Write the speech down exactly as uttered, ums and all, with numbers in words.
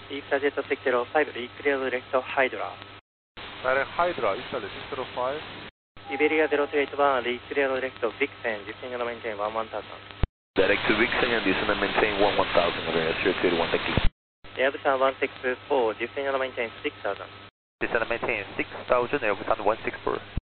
East Jet six zero five, clear direct Hydra. Direct Hydra, East Jet six zero five. Iberia zero two eight one, clear direct Vixen, descend and maintain one one thousand. Direct to Vixen and descend and maintain one one thousand, Iberia zero two eight one, thank you. Airbus one six four, descend and maintain six thousand. Descend and maintain six thousand, Airbus one six four.